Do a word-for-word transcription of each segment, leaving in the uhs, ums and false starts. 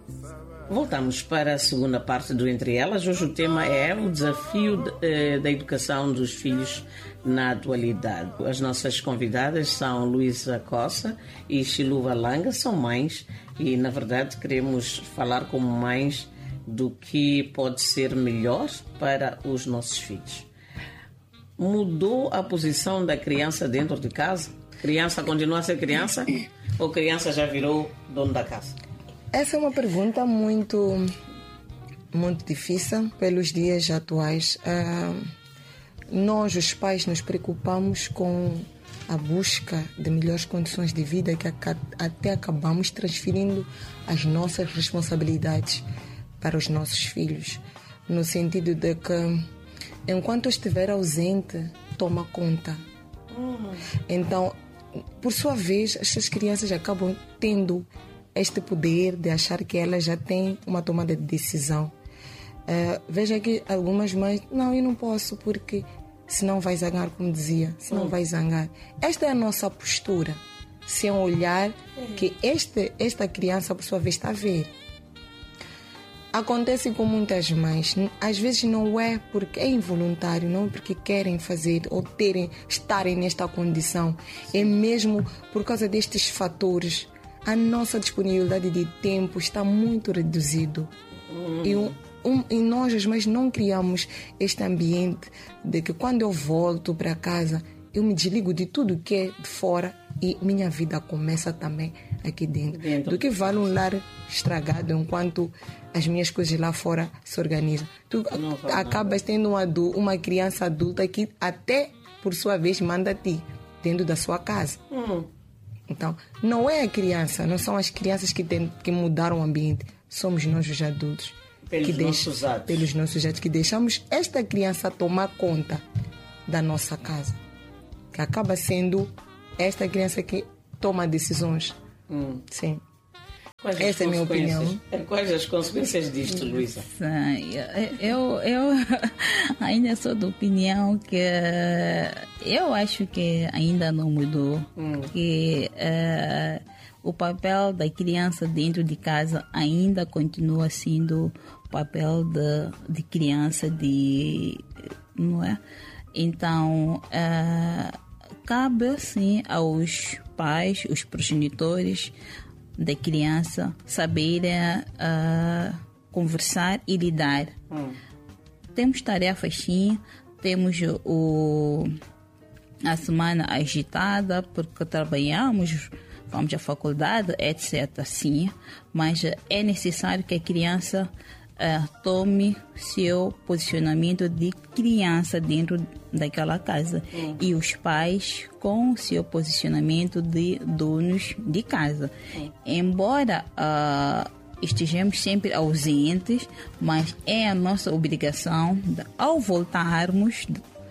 Voltamos para a segunda parte do Entre Elas. Hoje o tema é o desafio de, eh, da educação dos filhos na atualidade. As nossas convidadas são Luísa Costa e Chiluva Langa, são mães e, na verdade, queremos falar como mães do que pode ser melhor para os nossos filhos. Mudou a posição da criança dentro de casa? Criança continua a ser criança ou criança já virou dono da casa? Essa é uma pergunta muito, muito difícil pelos dias atuais. Uh, nós, os pais, nos preocupamos com a busca de melhores condições de vida que até acabamos transferindo as nossas responsabilidades para os nossos filhos, no sentido de que enquanto eu estiver ausente, toma conta. Uhum. Então, por sua vez, essas crianças acabam tendo este poder de achar que elas já têm uma tomada de decisão. Uh, veja que algumas mães, não, eu não posso porque senão vai zangar, como dizia, senão uhum. vai zangar. Esta é a nossa postura, sem olhar uhum. que este, esta criança, por sua vez, está a ver. Acontece com muitas mães, às vezes não é porque é involuntário, não é porque querem fazer ou terem, estarem nesta condição, é mesmo por causa destes fatores. A nossa disponibilidade de tempo está muito reduzido. Uhum. E, um, um, e nós, as mães, não criamos este ambiente de que quando eu volto para casa, eu me desligo de tudo que é de fora e minha vida começa também aqui dentro. dentro. Do que vale um lar estragado enquanto as minhas coisas lá fora se organizam. Tu não, acabas tendo uma, uma criança adulta que até, por sua vez, manda-te dentro da sua casa. Uhum. Então, não é a criança, não são as crianças que, tem, que mudaram o ambiente, somos nós os adultos. Pelos que nossos deixa, atos. Pelos nossos atos, que deixamos esta criança tomar conta da nossa casa. Que acaba sendo esta criança que toma decisões. Hum. Sim. Quais Essa é a minha opinião. Quais as consequências disto, Luísa? Eu, eu ainda sou da opinião que eu acho que ainda não mudou. Hum. Que uh, o papel da criança dentro de casa ainda continua sendo o papel de, de criança, de, não é? Então, uh, cabe sim aos pais, os progenitores da criança saberem uh, conversar e lidar. Hum. Temos tarefas sim, temos o, a semana agitada porque trabalhamos, vamos à faculdade, etcétera. Sim, mas é necessário que a criança uh, tome seu posicionamento de criança dentro daquela casa. Hum. E os pais com seu posicionamento de donos de casa. Hum. Embora uh, estejamos sempre ausentes, mas é a nossa obrigação de, ao voltarmos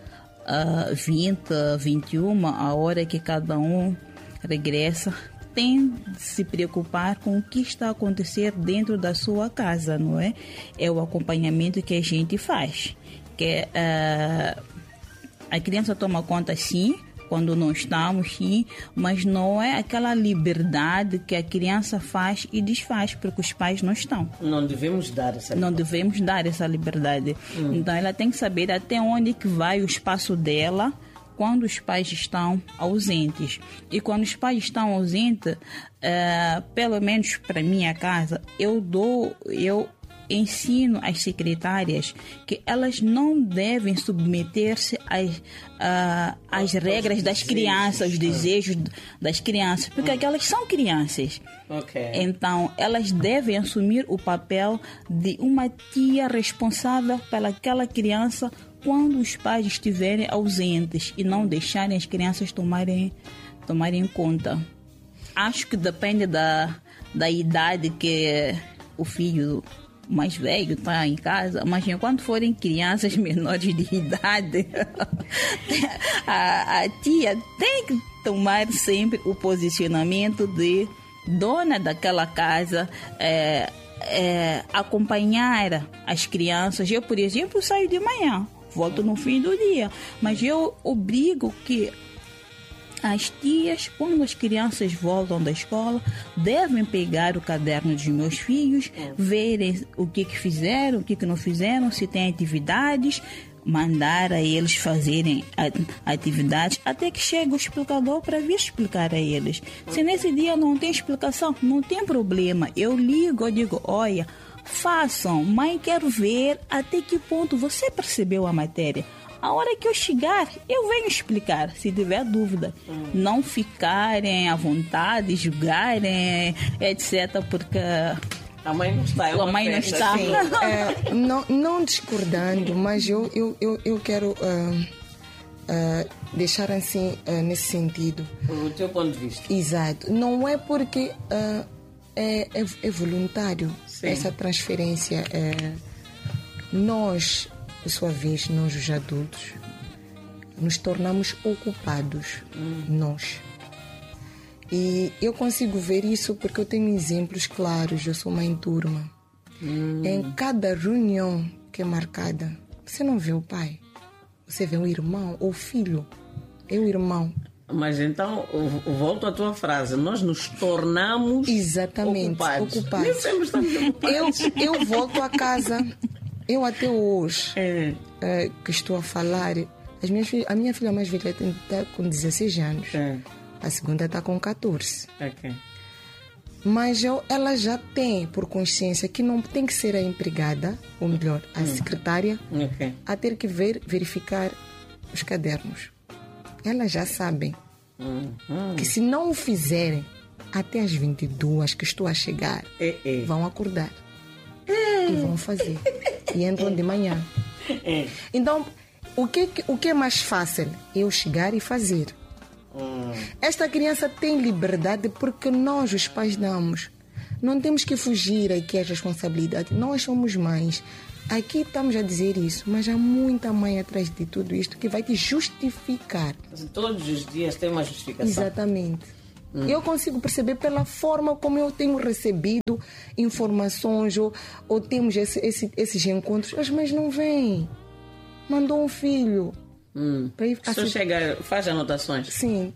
uh, vinte, vinte e uma, a hora que cada um regressa, tem de se preocupar com o que está a acontecer dentro da sua casa, não é? É o acompanhamento que a gente faz. Que uh, a criança toma conta sim, quando não estamos sim, mas não é aquela liberdade que a criança faz e desfaz porque os pais não estão. Não devemos dar essa liberdade. Não devemos dar essa liberdade. Hum. Então ela tem que saber até onde que vai o espaço dela quando os pais estão ausentes. E quando os pais estão ausentes, uh, pelo menos para minha casa, eu dou, eu ensino às secretárias que elas não devem submeter-se às, uh, às regras das crianças, aos desejos das crianças, porque aquelas são crianças. Okay. Então, elas devem assumir o papel de uma tia responsável pelaquela criança quando os pais estiverem ausentes e não deixarem as crianças tomarem, tomarem conta. Acho que depende da, da idade que o filho mais velho está em casa, mas enquanto forem crianças menores de idade, a, a tia tem que tomar sempre o posicionamento de dona daquela casa, é, é, acompanhar as crianças. Eu, por exemplo, saio de manhã, volto no fim do dia, mas eu obrigo que As tias, quando as crianças voltam da escola, devem pegar o caderno dos meus filhos, é. verem o que, que fizeram, o que, que não fizeram, se tem atividades, mandar a eles fazerem atividades, até que chegue o explicador para vir explicar a eles. Se nesse dia não tem explicação, não tem problema. Eu ligo, eu digo, olha, façam, mãe, quero ver até que ponto você percebeu a matéria. A hora que eu chegar, eu venho explicar, se tiver dúvida. Hum. Não ficarem à vontade, julgarem, etcétera, porque a mãe não está. A mãe não está. Sim, é, não, não discordando, mas eu, eu, eu, eu quero uh, uh, deixar assim, uh, nesse sentido. O teu ponto de vista. Exato. Não é porque uh, é, é, é voluntário. Sim. Essa transferência. É, nós... Por sua vez, nós os adultos nos tornamos ocupados, hum. nós. E eu consigo ver isso porque eu tenho exemplos claros. Eu sou mãe turma. Hum. Em cada reunião que é marcada, você não vê o pai, você vê o irmão ou o filho. É o irmão. Mas então, volto à tua frase, nós nos tornamos exatamente ocupados. ocupados. Nem sempre estamos ocupados. Eu, eu volto a casa. Eu até hoje, é. uh, que estou a falar, as minhas filhas, a minha filha mais velha está com dezesseis anos, é. a segunda está com catorze. Okay. Mas eu, ela já tem por consciência que não tem que ser a empregada, ou melhor, a hum. secretária, okay. a ter que ver, verificar os cadernos. Elas já sabem hum. Hum. que se não o fizerem, até às vinte e duas que estou a chegar, é, é. vão acordar. E vão fazer. E entram de manhã. Então, o que, o que é mais fácil? Eu chegar e fazer. Hum. Esta criança tem liberdade porque nós, os pais, damos. Não temos que fugir aqui à responsabilidade. Nós somos mães. Aqui estamos a dizer isso, mas há muita mãe atrás de tudo isto que vai te justificar. Todos os dias tem uma justificação. Exatamente. Hum. Eu consigo perceber pela forma como eu tenho recebido informações ou, ou temos esse, esse, esses encontros. As mães não vêm. Mandou um filho. Hum. Se assim, chega, faz anotações. Sim.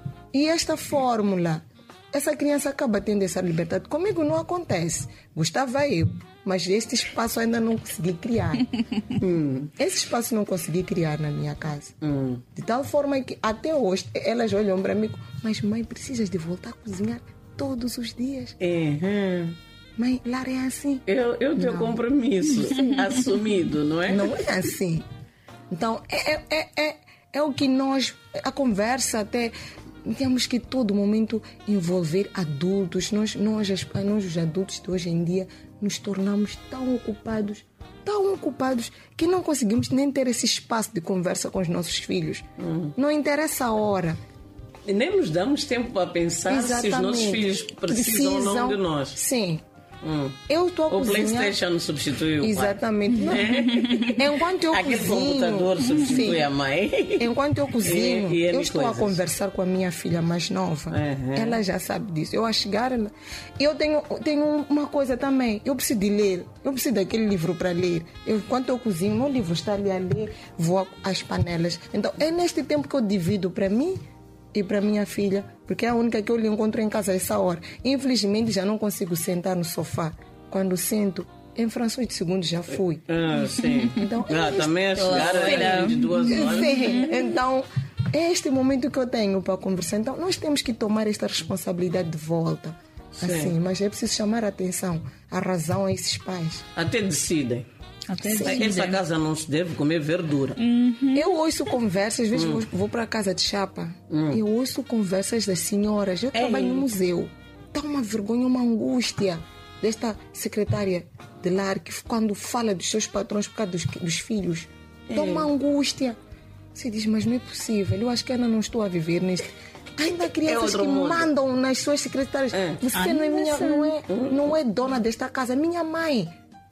E esta fórmula, essa criança acaba tendo essa liberdade. Comigo não acontece. Gostava eu, mas este espaço ainda não consegui criar. hum. Esse espaço não consegui criar na minha casa. Hum. De tal forma que até hoje elas olham para mim, mas mãe, precisas de voltar a cozinhar todos os dias. Uhum. Mãe, Lara, é assim. Eu, eu tenho compromisso assumido, não é? Não é assim. Então, é, é, é, é o que nós, a conversa até, temos que todo momento envolver adultos. Nós, nós, nós os adultos de hoje em dia, nos tornamos tão ocupados, tão ocupados, que não conseguimos nem ter esse espaço de conversa com os nossos filhos. Uhum. Não interessa a hora. E nem nos damos tempo para pensar exatamente. Se os nossos filhos precisam, precisam ou não de nós. Sim. Hum. Eu estou a o cozinhar. O PlayStation substitui o pai. Exatamente. Enquanto eu Aquele cozinho. Aquele computador substitui sim. a mãe. Enquanto eu cozinho, e, e eu estou coisas. a conversar com a minha filha mais nova. Uhum. Ela já sabe disso. Eu a chegar, ela... eu tenho, tenho uma coisa também. Eu preciso de ler. Eu preciso daquele livro para ler. Eu, enquanto eu cozinho, meu livro está ali a ler, vou às panelas. Então, é neste tempo que eu divido para mim e para minha filha, porque é a única que eu lhe encontro em casa a essa hora. Infelizmente, já não consigo sentar no sofá. Quando sento, em frações de segundos já fui. Ah, sim. Então, ah, este... também a chegar a de duas horas. Sim, então é este momento que eu tenho para conversar. Então, nós temos que tomar esta responsabilidade de volta. Sim. Assim, mas é preciso chamar a atenção, a razão a esses pais. Até decidem. Até Essa casa não se deve comer verdura. Uhum. Eu ouço conversas, às vezes hum. vou, vou para a casa de chapa, hum. eu ouço conversas das senhoras. Eu Ei. trabalho no museu. Dá uma vergonha, uma angústia desta secretária de lar que quando fala dos seus patrões por causa dos, dos filhos, Ei. dá uma angústia. Você diz, mas não é possível. Eu acho que ainda não estou a viver neste... Ainda há crianças é que mundo. mandam nas suas secretárias. É. Você Ai, não, é minha, não, é, não é dona desta casa, é minha mãe.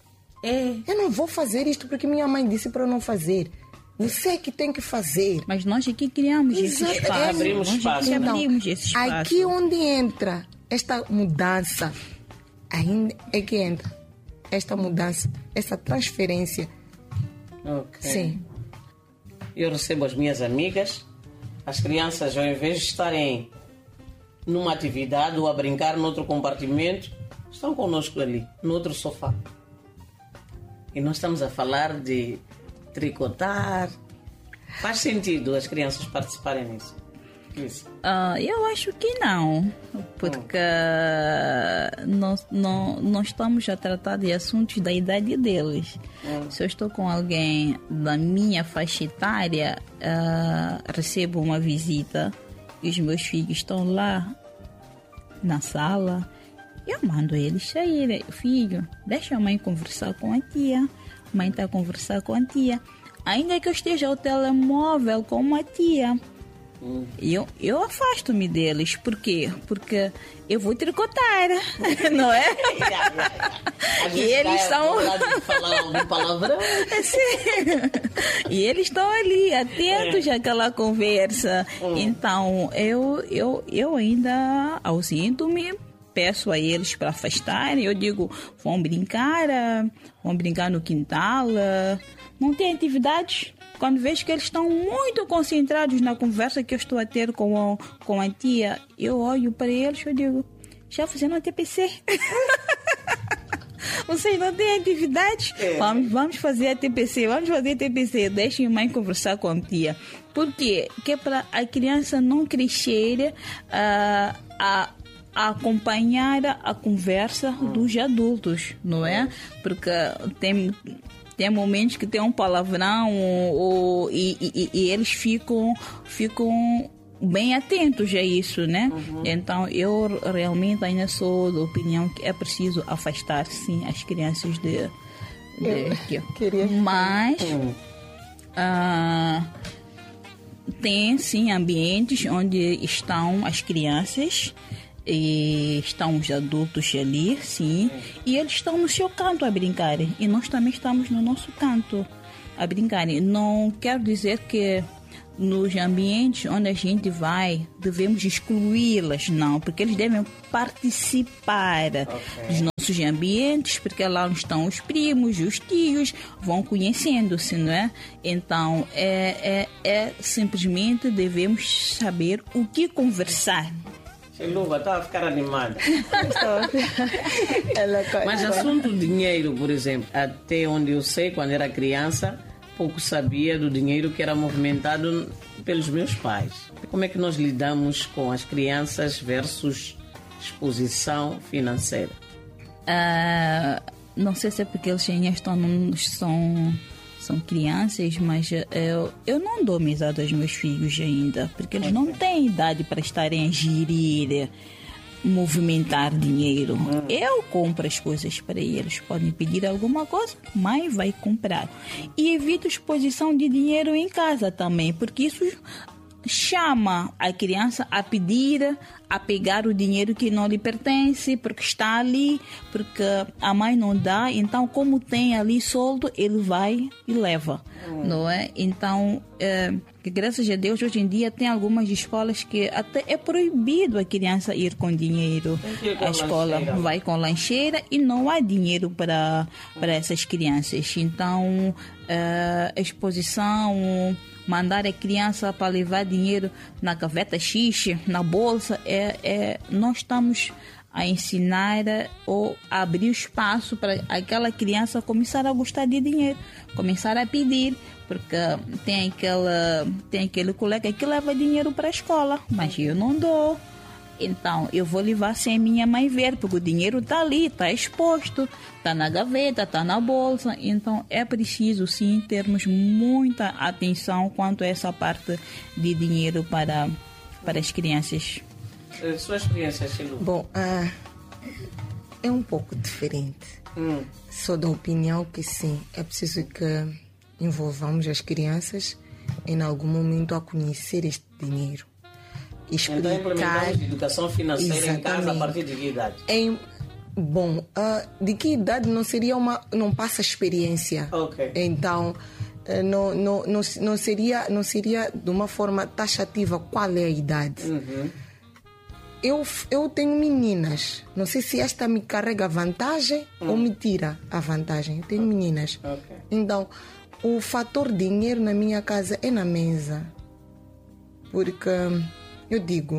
É. Eu não vou fazer isto porque minha mãe disse para eu não fazer. Você é que tem que fazer. Mas nós aqui criamos esse espaço. É, abrimos espaço. Então, abrimos esse espaço. Aqui onde entra esta mudança, ainda é que entra esta mudança, essa transferência. Ok. Sim. Eu recebo as minhas amigas As crianças, ao invés de estarem numa atividade ou a brincar noutro compartimento, estão conosco ali, no outro sofá. E nós estamos a falar de tricotar. Faz sentido as crianças participarem nisso? Isso. Uh, eu acho que não, porque hum. não, não, não estamos a tratar de assuntos da idade deles. Hum. Se eu estou com alguém da minha faixa etária, uh, recebo uma visita e os meus filhos estão lá na sala, eu mando eles saírem. Filho, deixa a mãe conversar com a tia. A mãe está a conversar com a tia. Ainda que eu esteja ao telemóvel com uma tia, hum. eu, eu afasto-me deles. Por quê? Porque eu vou tricotar, não é? E eles são... falar algum palavrão. Sim. E eles estão ali, atentos é. àquela conversa. Hum. Então, eu, eu, eu ainda ausento-me. Peço a eles para afastarem. Eu digo, vão brincar, vão brincar no quintal. Não tem atividades. Quando vejo que eles estão muito concentrados na conversa que eu estou a ter com a, com a tia, eu olho para eles e digo, já fizeram a T P C? Vocês não têm atividades? É. Vamos, vamos fazer a T P C, vamos fazer a T P C. Deixem a mãe conversar com a tia. Por quê? Que é para a criança não crescer uh, a a acompanhar a conversa hum. dos adultos, não é? Porque tem, tem momentos que tem um palavrão ou, ou, e, e, e eles ficam, ficam bem atentos a isso, né? Uhum. Então, eu realmente ainda sou da opinião que é preciso afastar, sim, as crianças de... de queria... Mas... Hum. Uh, tem, sim, ambientes onde estão as crianças... E estão os adultos ali, sim, e eles estão no seu canto a brincarem, e nós também estamos no nosso canto a brincarem. Não quero dizer que nos ambientes onde a gente vai devemos excluí-las, não, porque eles devem participar okay. dos nossos ambientes, porque lá estão os primos, os tios, vão conhecendo-se, não é? Então, é, é, é simplesmente devemos saber o que conversar. Luva, estava a ficar animada. Mas assunto dinheiro, por exemplo, até onde eu sei, quando era criança, pouco sabia do dinheiro que era movimentado pelos meus pais. Como é que nós lidamos com as crianças versus exposição financeira? Uh, não sei se é porque eles ainda estão, são... são crianças, mas eu, eu não dou mesada aos meus filhos ainda, porque eles não têm idade para estarem a gerir, movimentar dinheiro. Hum. Eu compro as coisas para eles. Podem pedir alguma coisa, mãe vai comprar. E evito exposição de dinheiro em casa também, porque isso chama a criança a pedir, a pegar o dinheiro que não lhe pertence, porque está ali, porque a mãe não dá, então como tem ali soldo, ele vai e leva, hum. não é? Então, é, que graças a Deus, hoje em dia tem algumas escolas que até é proibido a criança ir com dinheiro à escola, lancheira. Vai com lancheira e não há dinheiro para, para essas crianças. Então, é, a exposição... mandar a criança para levar dinheiro na gaveta X, na bolsa, é, é, nós estamos a ensinar ou a abrir espaço para aquela criança começar a gostar de dinheiro, começar a pedir, porque tem, aquela, tem aquele colega que leva dinheiro para a escola, mas eu não dou. Então, eu vou levar sem a minha mãe ver, porque o dinheiro está ali, está exposto, está na gaveta, está na bolsa. Então, é preciso, sim, termos muita atenção quanto a essa parte de dinheiro para, para as crianças. Sua experiência, Chilu? Bom, uh, é um pouco diferente. Hum. Sou da opinião que, sim, é preciso que envolvamos as crianças em algum momento a conhecer este dinheiro. Explicar, então implementamos educação financeira exatamente. Em casa a partir de que idade? Em, bom, uh, de que idade não seria uma, não passa experiência. Okay. Então uh, não, não, não, não, seria, não seria de uma forma taxativa qual é a idade. Uhum. Eu, eu tenho meninas, não sei se esta me carrega vantagem uhum. ou me tira a vantagem. Eu tenho okay. meninas. Okay. Então o fator dinheiro na minha casa é na mesa. Porque eu digo,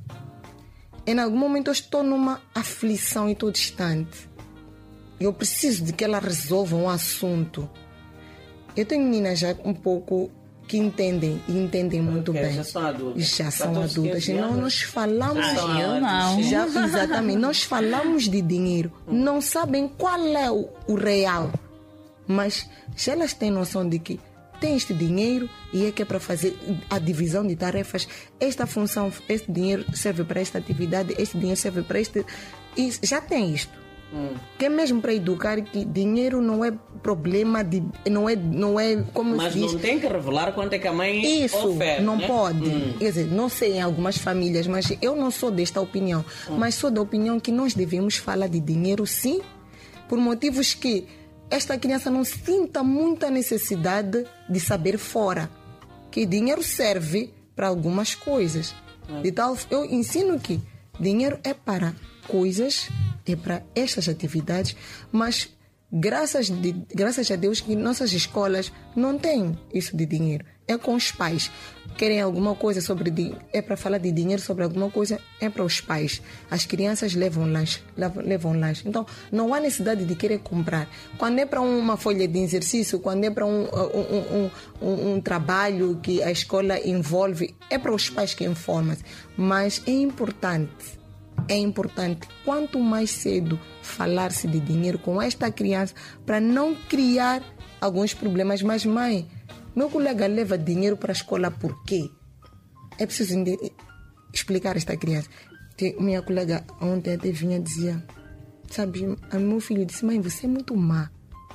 em algum momento eu estou numa aflição e estou distante. Eu preciso de que ela resolva um assunto. Eu tenho meninas já um pouco que entendem e entendem muito okay, bem. Já são adultas. Já são adultas. E não, nós falamos. Ah, eu não. Já, exatamente. Nós falamos de dinheiro. Não sabem qual é o, o real. Mas se elas têm noção de que tem este dinheiro e é que é para fazer a divisão de tarefas, esta função, este dinheiro serve para esta atividade, este dinheiro serve para este. E já tem isto. Hum. Que é mesmo para educar que dinheiro não é problema de, não é, não é como mas se diz. Não tem que revelar quanto é que a mãe isso oferece, não né? pode. Hum. Quer dizer, não sei em algumas famílias, mas eu não sou desta opinião. Hum. Mas sou da opinião que nós devemos falar de dinheiro, sim, por motivos que esta criança não sinta muita necessidade de saber fora que dinheiro serve para algumas coisas. Hum. De tal, eu ensino que dinheiro é para coisas, é para estas atividades, mas graças, de, graças a Deus que nossas escolas não têm isso de dinheiro. É com os pais. Querem alguma coisa sobre dinheiro, é para falar de dinheiro sobre alguma coisa, é para os pais. As crianças levam lanche, levam, levam lanche. Então, não há necessidade de querer comprar. Quando é para uma folha de exercício, quando é para um, um, um, um, um trabalho que a escola envolve, é para os pais que informam. Mas é importante. É importante, quanto mais cedo falar-se de dinheiro com esta criança para não criar alguns problemas. Mas, mãe, meu colega leva dinheiro para a escola por quê? É preciso explicar a esta criança. Minha colega ontem até vinha dizer, sabe, a meu filho disse, mãe, você é muito má.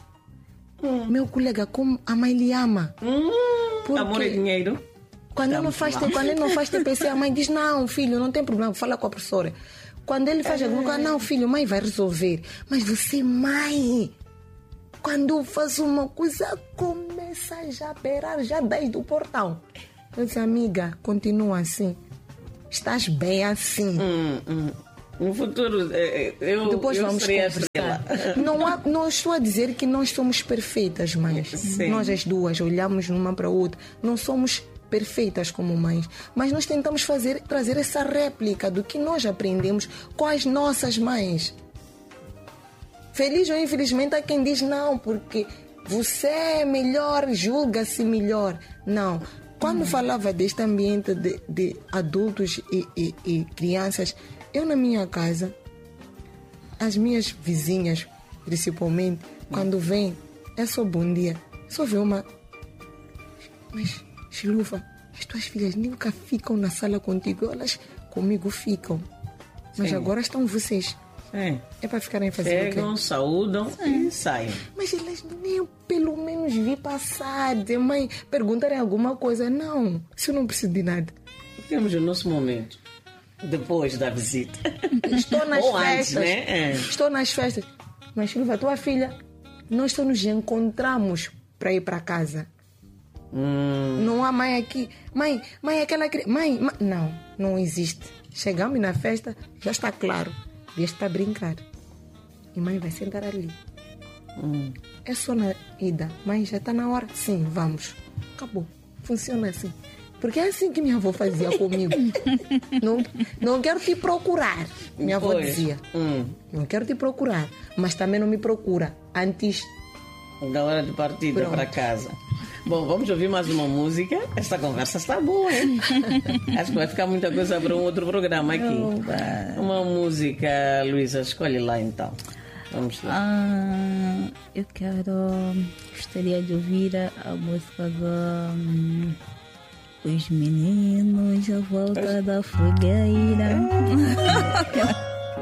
Hum. Meu colega, como a mãe lhe ama. Hum, amor e dinheiro. Quando ele, não faz, quando ele não faz T P C, a mãe diz, não, filho, não tem problema, fala com a professora. Quando ele faz é. alguma coisa, não, filho, mãe vai resolver. Mas você, mãe, quando eu faço uma coisa, começa já a beirar, já desde o portão. Eu disse, amiga, continua assim. Estás bem assim. Hum, hum. No futuro, eu, Depois eu vamos conversar. Não, há, não estou a dizer que nós somos perfeitas, mães. Sim. Nós as duas olhamos uma para a outra. Não somos perfeitas como mães, mas nós tentamos fazer, trazer essa réplica do que nós aprendemos com as nossas mães. Feliz ou infelizmente há quem diz não, porque você é melhor, julga-se melhor. Não. Quando hum. falava deste ambiente de, de adultos e, e, e crianças, eu na minha casa, as minhas vizinhas, principalmente, quando vêm, é só bom dia. Só vê uma... Mas... Chiluva, as tuas filhas nunca ficam na sala contigo, elas comigo ficam. Mas Sim. agora estão vocês. Sim. É para ficarem fazendo o quê? Pegam, saúdam Sim. e saem. Mas elas nem pelo menos vi passar, dizer, mãe, perguntarem alguma coisa. Não, isso eu não preciso de nada. Temos o nosso momento, depois da visita. Estou nas Ou festas. Antes, né? é. Estou nas festas. Mas Chiluva, tua filha, nós só nos encontramos para ir para casa. Hum. Não há mãe aqui. Mãe, mãe, aquela criança. Mãe, mãe, não, não existe. Chegamos na festa, já está claro. Vieste para brincar. E mãe vai sentar ali. Hum. É só na ida. Mãe, já está na hora? Sim, vamos. Acabou. Funciona assim. Porque é assim que minha avó fazia comigo. não, não quero te procurar. Minha avó pois. dizia. Hum. Não quero te procurar. Mas também não me procura antes da hora de partida para casa. Bom, vamos ouvir mais uma música. Essa conversa está boa, hein? Acho que vai ficar muita coisa para um outro programa aqui. Oba. Uma música, Luísa, escolhe lá então. Vamos lá. Ah, eu quero... Gostaria de ouvir a, a música do... Hum, Os Meninos à Volta da Fogueira.